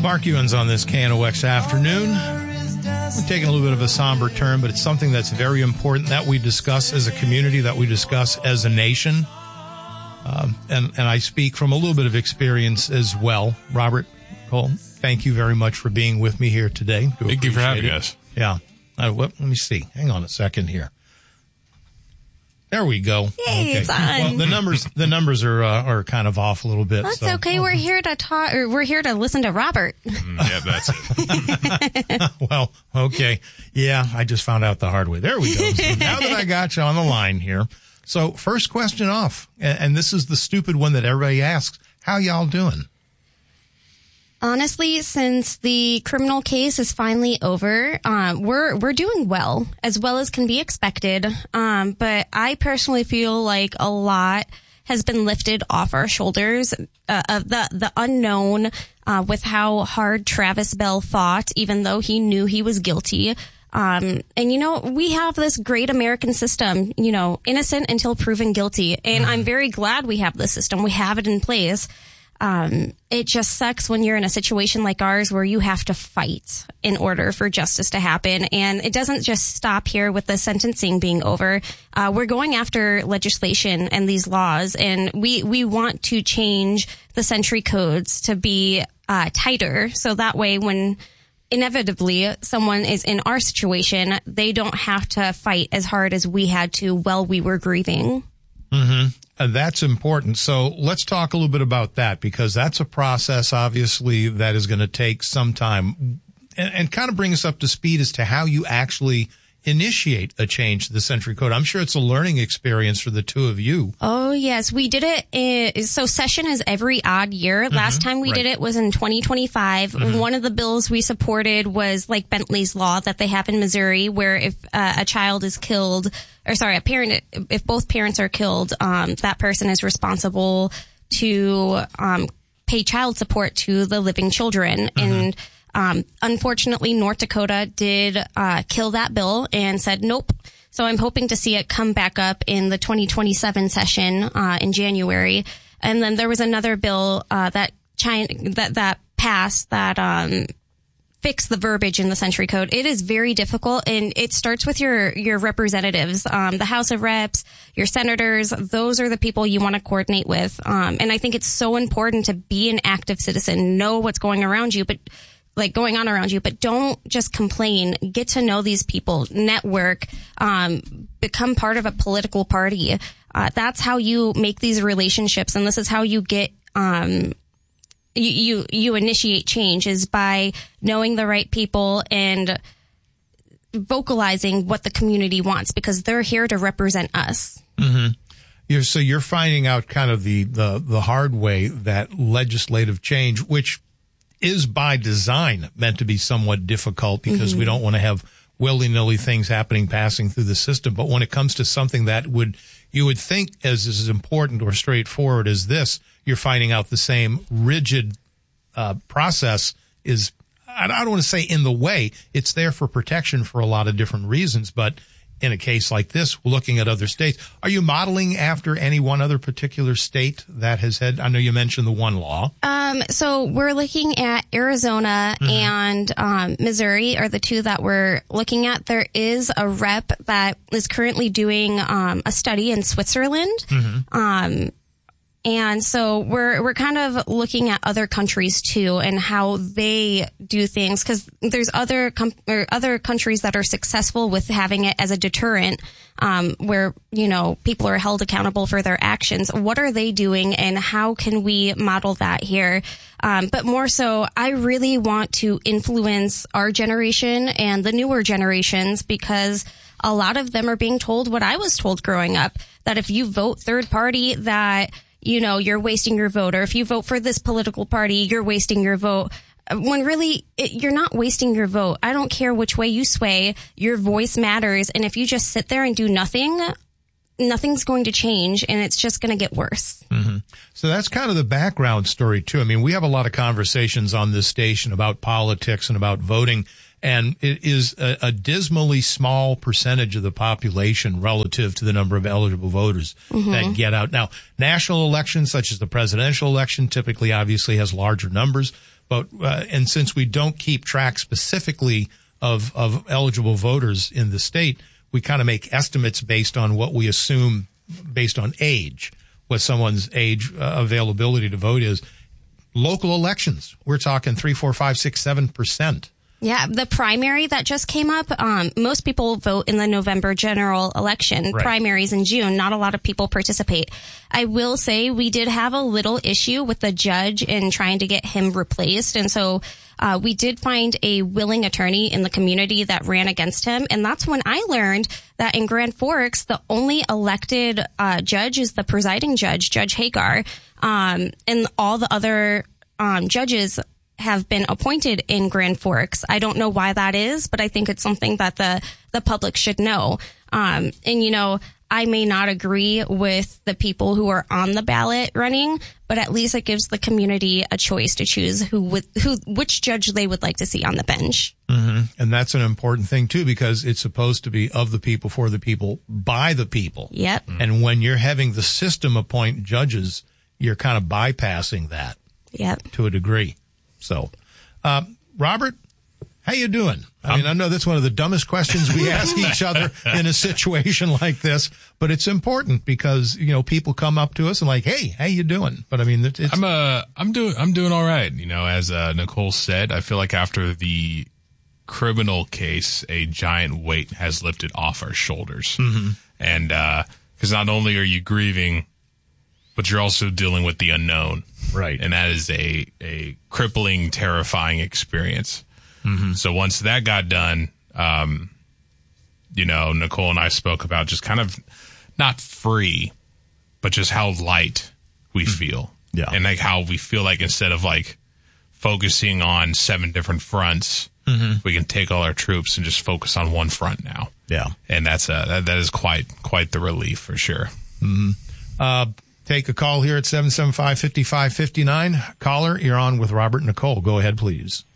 Mark Ewens on this KNOX afternoon. We're taking a little bit of a somber turn, but it's something that's very important that we discuss as a community, that we discuss as a nation. And I speak from a little bit of experience as well. Robert Cole, thank you very much for being with me here today. Thank you for having us. Yeah. Let me see. Hang on a second here. There we go. Yay, okay. it's on. Well, the numbers are kind of off a little bit. That's so. okay. We're here to talk, or we're here to listen to Robert. Yeah, that's it. Well, okay. Yeah, I just found out the hard way. There we go. So now that I got you on the line here. So first question off, and this is the stupid one that everybody asks. How y'all doing? Honestly, since the criminal case is finally over, we're doing well as can be expected. But I personally feel like a lot has been lifted off our shoulders of the unknown with how hard Travis Bell fought, even though he knew he was guilty. And we have this great American system, innocent until proven guilty. And I'm very glad we have this system. We have it in place. It just sucks when you're in a situation like ours where you have to fight in order for justice to happen. And it doesn't just stop here with the sentencing being over. We're going after legislation and these laws, and we want to change the Century Codes to be tighter. So that way when inevitably someone is in our situation, they don't have to fight as hard as we had to while we were grieving. Mm-hmm. That's important. So let's talk a little bit about that, because that's a process, obviously, that is going to take some time, and kind of bring us up to speed as to how you actually initiate a change to the Century Code. I'm sure it's a learning experience for the two of you. Oh, yes. We did it. So session is every odd year. Last time we did it was in 2025. One of the bills we supported was like Bentley's Law that they have in Missouri, where if a child is killed, a parent, if both parents are killed, that person is responsible to pay child support to the living children. And unfortunately, North Dakota did kill that bill and said nope. So I'm hoping to see it come back up in the 2027 session in January. And then there was another bill that passed that fixed the verbiage in the Century Code. It is very difficult, and it starts with your representatives, the House of Reps, your senators. Those are the people you want to coordinate with. And I think it's so important to be an active citizen, know what's going on around you, but don't just complain. Get to know these people, network, become part of a political party. That's how you make these relationships, and this is how you get you initiate change, is by knowing the right people and vocalizing what the community wants, because they're here to represent us. Mm-hmm. So you're finding out kind of the hard way that legislative change, which is by design meant to be somewhat difficult, because we don't want to have willy-nilly things passing through the system. But when it comes to something that you would think as important or straightforward as this, you're finding out the same rigid process is, I don't want to say in the way. It's there for protection for a lot of different reasons. But in a case like this, looking at other states, are you modeling after any one other particular state that has had, I know you mentioned the one law. So we're looking at Arizona and Missouri are the two that we're looking at. There is a rep that is currently doing a study in Switzerland. And so we're kind of looking at other countries too, and how they do things, because there's other countries that are successful with having it as a deterrent, where people are held accountable for their actions. What are they doing, and how can we model that here? But more so, I really want to influence our generation and the newer generations, because a lot of them are being told what I was told growing up, that if you vote third party, that you're wasting your vote, or if you vote for this political party, you're wasting your vote. When really, you're not wasting your vote. I don't care which way you sway. Your voice matters. And if you just sit there and do nothing, nothing's going to change, and it's just going to get worse. So that's kind of the background story, too. I mean, we have a lot of conversations on this station about politics and about voting. And it is a dismally small percentage of the population relative to the number of eligible voters that get out. Now, national elections, such as the presidential election, typically obviously has larger numbers. But and since we don't keep track specifically of eligible voters in the state, we kind of make estimates based on what we assume based on age, what someone's age availability to vote is. Local elections, we're talking 3, 4, 5, 6, 7%. Yeah, the primary that just came up, most people vote in the November general election. Right. Primaries in June, not a lot of people participate. I will say we did have a little issue with the judge in trying to get him replaced. And so we did find a willing attorney in the community that ran against him. And that's when I learned that in Grand Forks, the only elected judge is the presiding judge, Judge Hagar. And all the other judges have been appointed in Grand Forks. I don't know why that is, but I think it's something that the public should know. And, you know, I may not agree with the people who are on the ballot running, but at least it gives the community a choice to choose which judge they would like to see on the bench. Mm-hmm. And that's an important thing, too, because it's supposed to be of the people, for the people, by the people. Yep. And when you're having the system appoint judges, you're kind of bypassing that. Yep. To a degree. So, Robert, how you doing? I mean, I know that's one of the dumbest questions we ask each other in a situation like this, but it's important because, you know, people come up to us and like, hey, how you doing? But I mean, I'm doing all right. You know, as Nicole said, I feel like after the criminal case, a giant weight has lifted off our shoulders. Mm-hmm. And, cause not only are you grieving, but you're also dealing with the unknown. Right. And that is a crippling, terrifying experience. Mm-hmm. So once that got done, you know, Nicole and I spoke about just kind of not free, but just how light we feel. Yeah. And like how we feel like instead of like focusing on 7 different fronts, we can take all our troops and just focus on one front now. Yeah. And that's that is quite the relief for sure. Mm-hmm. Take a call here at 775-5559. Caller, you're on with Robert and Nicole. Go ahead, please.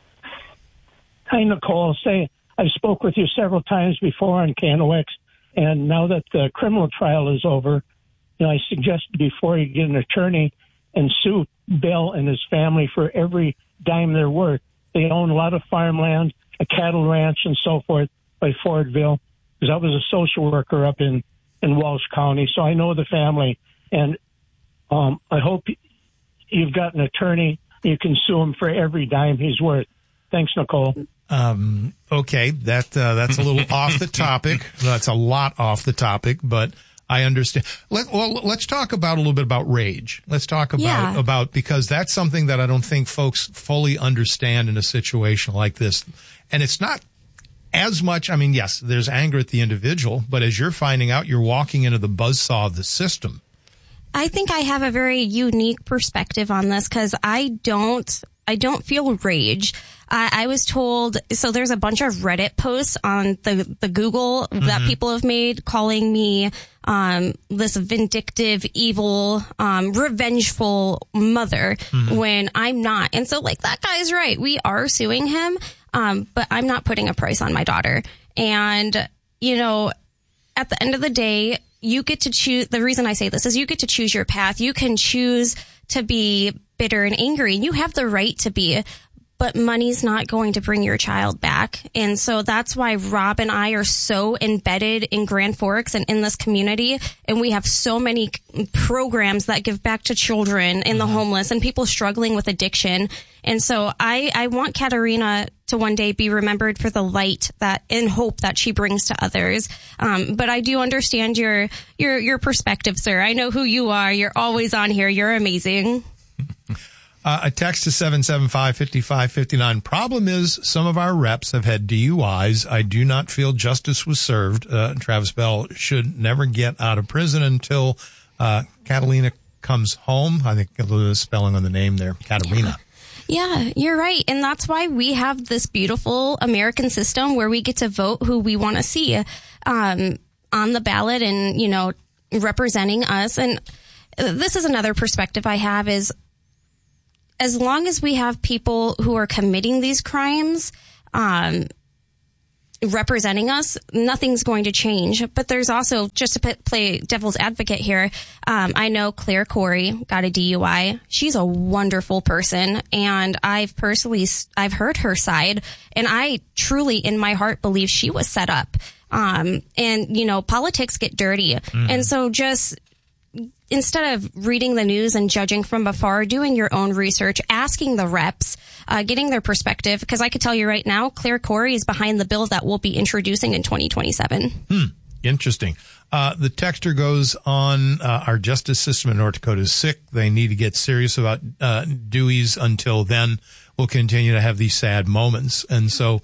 Hi, Nicole. I've spoke with you several times before on KNOX, and now that the criminal trial is over, you know, I suggest before you get an attorney and sue Bill and his family for every dime they're worth. They own a lot of farmland, a cattle ranch, and so forth by Fordville, because I was a social worker up in Walsh County, so I know the family. And I hope you've got an attorney. You can sue him for every dime he's worth. Thanks, Nicole. Okay, that's a little off the topic. That's a lot off the topic, but I understand. Let's talk about a little bit about rage. Let's talk about because that's something that I don't think folks fully understand in a situation like this. And it's not as much. I mean, yes, there's anger at the individual, but as you're finding out, you're walking into the buzzsaw of the system. I think I have a very unique perspective on this because I don't feel rage. I was told, so there's a bunch of Reddit posts on the Google that people have made calling me this vindictive, evil, revengeful mother when I'm not. And so like that guy's right. We are suing him, but I'm not putting a price on my daughter. And, you know, at the end of the day, you get to choose. The reason I say this is you get to choose your path. You can choose to be bitter and angry, and you have the right to be, but money's not going to bring your child back. And so that's why Rob and I are so embedded in Grand Forks and in this community. And we have so many programs that give back to children and the homeless and people struggling with addiction. And so I want Katerina to one day be remembered for the light that and hope that she brings to others. But I do understand your perspective, sir. I know who you are. You're always on here. You're amazing. A text to 775-5559. Problem is, some of our reps have had DUIs. I do not feel justice was served. Travis Bell should never get out of prison until Catalina comes home. I think a little spelling on the name there, Katerina. Yeah, you're right. And that's why we have this beautiful American system where we get to vote who we want to see on the ballot and, you know, representing us. And this is another perspective I have is, as long as we have people who are committing these crimes, representing us, nothing's going to change. But there's also, just to play devil's advocate here, I know Claire Corey got a DUI. She's a wonderful person, and I've heard her side, and I truly in my heart believe she was set up. And politics get dirty. And so just instead of reading the news and judging from afar, doing your own research, asking the reps, getting their perspective, because I could tell you right now, Claire Corey is behind the bill that we'll be introducing in 2027. Interesting. The texter goes on, our justice system in North Dakota is sick. They need to get serious about Deweys. Until then, we'll continue to have these sad moments. And so,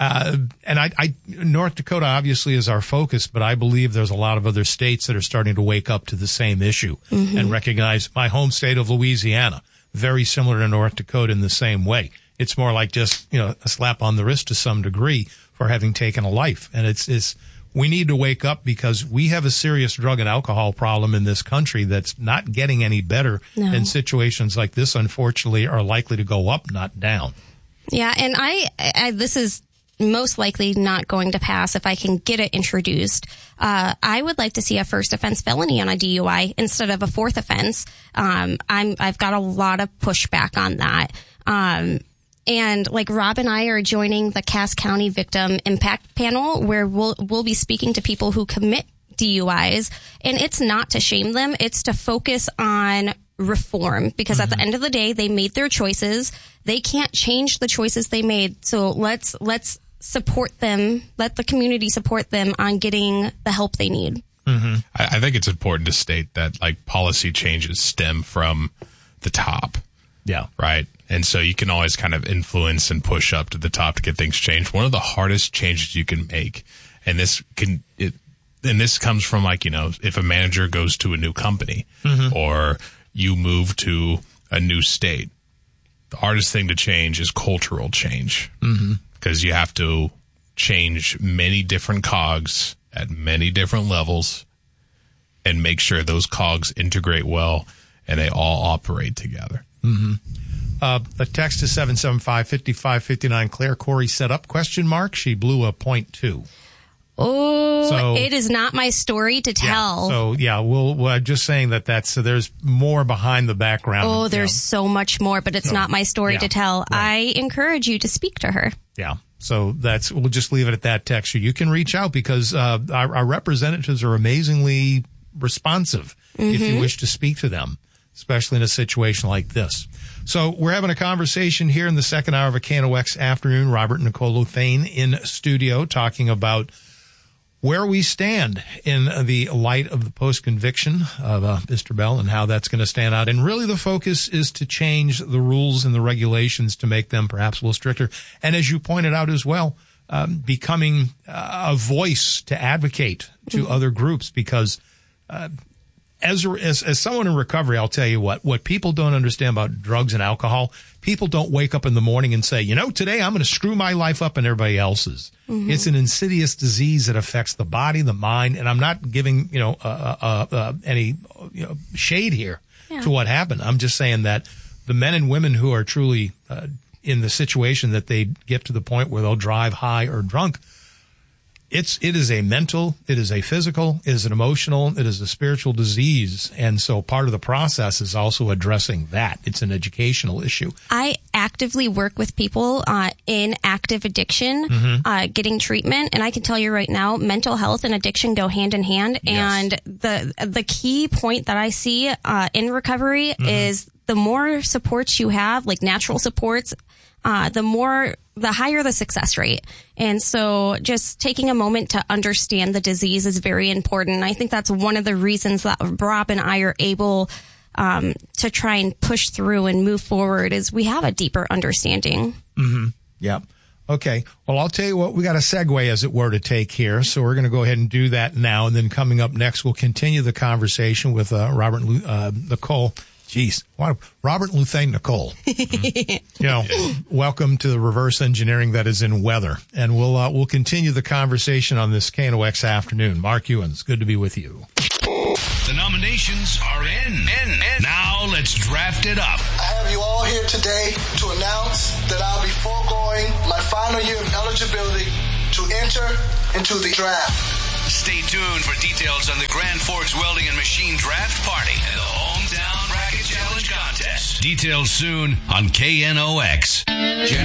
North Dakota obviously is our focus, but I believe there's a lot of other states that are starting to wake up to the same issue and recognize my home state of Louisiana, very similar to North Dakota in the same way. It's more like just, a slap on the wrist to some degree for having taken a life. And it's we need to wake up because we have a serious drug and alcohol problem in this country that's not getting any better. No. And situations like this, unfortunately, are likely to go up, not down. Yeah. And I this is most likely not going to pass if I can get it introduced. I would like to see a first offense felony on a DUI instead of a fourth offense. I've got a lot of pushback on that. And like Rob and I are joining the Cass County Victim Impact Panel, where we'll be speaking to people who commit DUIs, and it's not to shame them. It's to focus on reform, because at the end of the day, they made their choices. They can't change the choices they made. So let's support them. Let the community support them on getting the help they need. I think it's important to state that policy changes stem from the top. Yeah. Right. And so you can always kind of influence and push up to the top to get things changed. One of the hardest changes you can make, and this comes from if a manager goes to a new company or you move to a new state, the hardest thing to change is cultural change, because you have to change many different cogs at many different levels and make sure those cogs integrate well and they all operate together. A text to 775-5559. Claire Corey set up ? She blew a .2. Oh, it is not my story to tell. I'm just saying there's more behind the background. Oh, there's so much more, but it's not my story to tell. Right. I encourage you to speak to her. Yeah. So we'll just leave it at that, texture. You can reach out because our representatives are amazingly responsive if you wish to speak to them, especially in a situation like this. So we're having a conversation here in the second hour of a KNOX afternoon. Robert and Nicole Luthane in studio talking about where we stand in the light of the post-conviction of Mr. Bell and how that's going to stand out. And really the focus is to change the rules and the regulations to make them perhaps a little stricter. And as you pointed out as well, becoming a voice to advocate to other groups, because as someone in recovery, I'll tell you what people don't understand about drugs and alcohol, people don't wake up in the morning and say, today I'm going to screw my life up and everybody else's. It's an insidious disease that affects the body, the mind, and I'm not giving, any shade here to what happened. I'm just saying that the men and women who are truly in the situation that they get to the point where they'll drive high or drunk, it is a mental, it is a physical, it is an emotional, it is a spiritual disease. And so part of the process is also addressing that. It's an educational issue. I actively work with people in active addiction, getting treatment. And I can tell you right now, mental health and addiction go hand in hand. Yes. And the key point that I see in recovery is the more supports you have, like natural supports, the higher the success rate. And so just taking a moment to understand the disease is very important. I think that's one of the reasons that Rob and I are able to try and push through and move forward, is we have a deeper understanding. Yeah. Okay. Well, I'll tell you what, we got a segue, as it were, to take here. So we're going to go ahead and do that now. And then coming up next, we'll continue the conversation with Robert and Nicole. Jeez, Robert Luthane Nicole. Welcome to the reverse engineering that is in weather, and we'll continue the conversation on this KNOX afternoon. Mark Ewens, good to be with you. The nominations are in. Now let's draft it up. I have you all here today to announce that I'll be foregoing my final year of eligibility to enter into the draft. Stay tuned for details on the Grand Forks Welding and Machine Draft Party and the Hometown Bracket Challenge Contest. Details soon on KNOX.